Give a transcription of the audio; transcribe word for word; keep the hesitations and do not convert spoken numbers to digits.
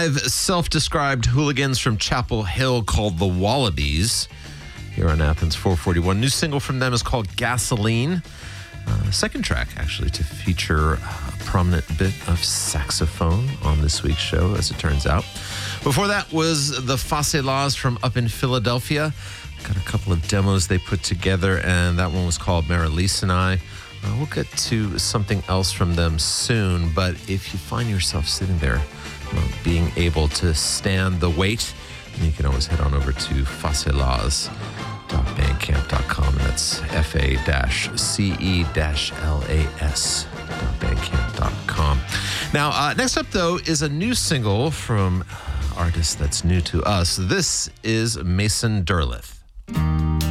five self-described hooligans from Chapel Hill called the Wallabies here on Athens four forty-one. New single from them is called Gasoline. Uh, second track, actually, to feature a prominent bit of saxophone on this week's show, as it turns out. Before that was the Facelas from up in Philadelphia. Got a couple of demos they put together, and that one was called Marilise and I. Uh, we'll get to something else from them soon, but if you find yourself sitting there uh, being able to stand the weight, you can always head on over to facelas dot bandcamp dot com, and that's F A C E L A S dot bandcamp dot com. Now, uh, next up, though, is a new single from an artist that's new to us. This is Mason Derleth.